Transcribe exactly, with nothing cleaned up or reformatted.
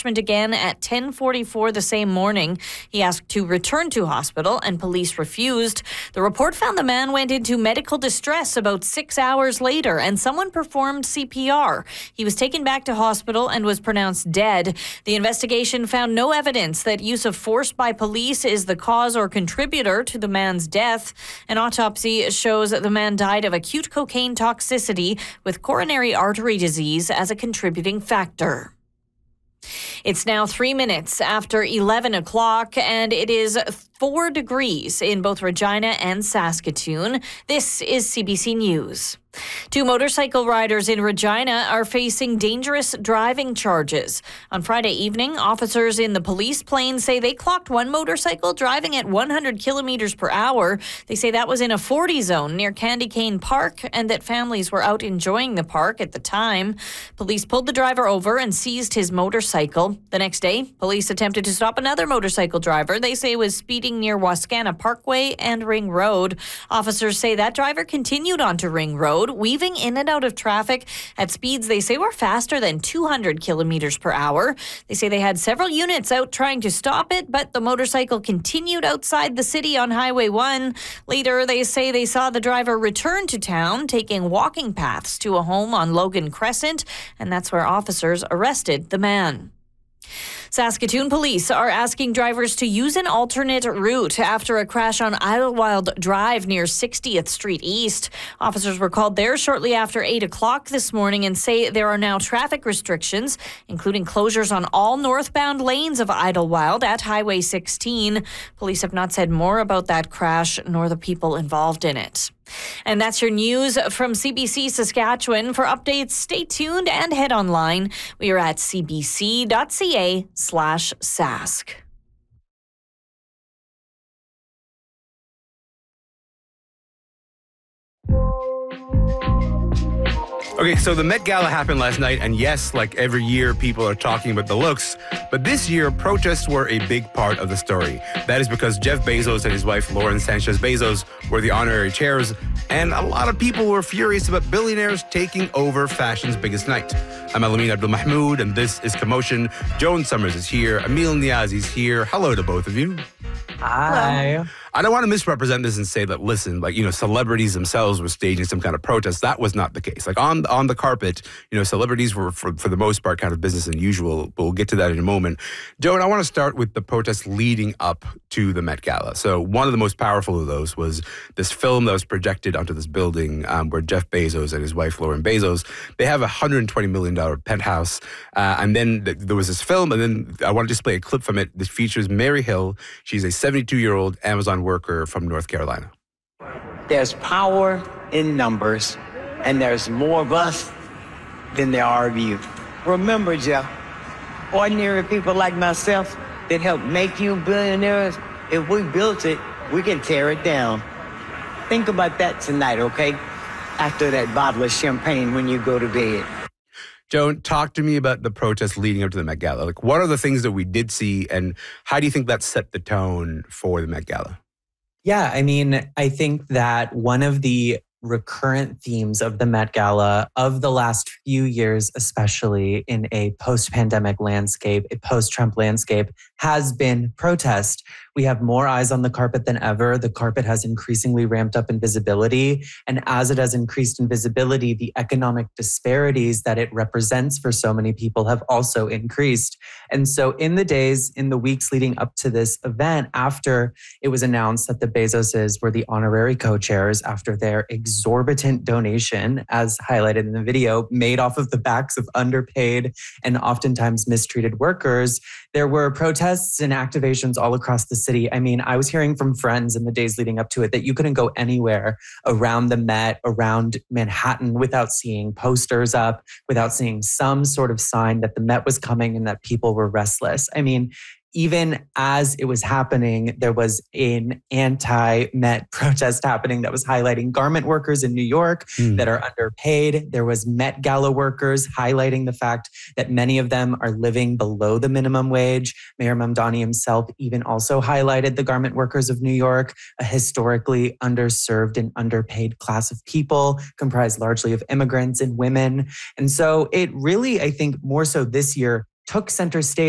attachment again at ten forty-four the same morning. He asked to return to hospital and police refused. The report found the man went into medical distress about six hours later and someone performed C P R. He was taken back to hospital and was pronounced dead. The investigation found no evidence that use of force by police is the cause or contributor to the man's death. An autopsy shows that the man died of acute cocaine toxicity with coronary artery disease as a contributing factor. It's now three minutes after eleven o'clock, and it is four degrees in both Regina and Saskatoon. This is C B C News. Two motorcycle riders in Regina are facing dangerous driving charges. On Friday evening, officers in the police plane say they clocked one motorcycle driving at one hundred kilometers per hour. They say that was in a forty zone near Candy Cane Park and that families were out enjoying the park at the time. Police pulled the driver over and seized his motorcycle. The next day, police attempted to stop another motorcycle driver they say was speeding near Wascana Parkway and Ring Road. Officers say that driver continued onto Ring Road, weaving in and out of traffic at speeds they say were faster than two hundred kilometers per hour. They say they had several units out trying to stop it, but the motorcycle continued outside the city on Highway one. Later, they say they saw the driver return to town, taking walking paths to a home on Logan Crescent, and that's where officers arrested the man. Saskatoon police are asking drivers to use an alternate route after a crash on Idlewild Drive near sixtieth Street East. Officers were called there shortly after eight o'clock this morning and say there are now traffic restrictions, including closures on all northbound lanes of Idlewild at Highway sixteen. Police have not said more about that crash nor the people involved in it. And that's your news from C B C Saskatchewan. For updates, stay tuned and head online. We are at cbc.ca slash sask. Okay, so the Met Gala happened last night, and yes, like every year, people are talking about the looks, but this year, protests were a big part of the story. That is because Jeff Bezos and his wife, Lauren Sanchez Bezos, were the honorary chairs, and a lot of people were furious about billionaires taking over fashion's biggest night. I'm Alamin Abdul Mahmoud, and this is Commotion. Joan Summers is here. Emil Niazi is here. Hello to both of you. Hi. Hello. I don't want to misrepresent this and say that, listen, like, you know, celebrities themselves were staging some kind of protest. That was not the case. Like, on on the carpet, you know, celebrities were, for, for the most part, kind of business as usual. But we'll get to that in a moment. Joan, I want to start with the protests leading up to the Met Gala. So one of the most powerful of those was this film that was projected onto this building um, where Jeff Bezos and his wife, Lauren Bezos, they have a one hundred twenty million dollars penthouse. Uh, and then th- there was this film, and then I want to just play a clip from it. This features Mary Hill. She's a seventy-two-year-old Amazon worker from North Carolina. There's power in numbers, and there's more of us than there are of you. Remember, Jeff, ordinary people like myself that helped make you billionaires, if we built it, we can tear it down. Think about that tonight, okay? After that bottle of champagne when you go to bed. Joan, talk to me about the protests leading up to the Met Gala. Like, what are the things that we did see, and how do you think that set the tone for the Met Gala? Yeah, I mean, I think that one of the recurrent themes of the Met Gala of the last few years, especially in a post-pandemic landscape, a post-Trump landscape, has been protest. We have more eyes on the carpet than ever. The carpet has increasingly ramped up in visibility. And as it has increased in visibility, the economic disparities that it represents for so many people have also increased. And so in the days, in the weeks leading up to this event, after it was announced that the Bezoses were the honorary co-chairs after their exorbitant donation, as highlighted in the video, made off of the backs of underpaid and oftentimes mistreated workers, there were protests and activations all across the city. I mean, I was hearing from friends in the days leading up to it that you couldn't go anywhere around the Met, around Manhattan, without seeing posters up, without seeing some sort of sign that the Met was coming and that people were restless. I mean, even as it was happening, there was an anti-Met protest happening that was highlighting garment workers in New York mm. that are underpaid. There was Met Gala workers highlighting the fact that many of them are living below the minimum wage. Mayor Mamdani himself even also highlighted the garment workers of New York, a historically underserved and underpaid class of people comprised largely of immigrants and women. And so it really, I think, more so this year, took center stage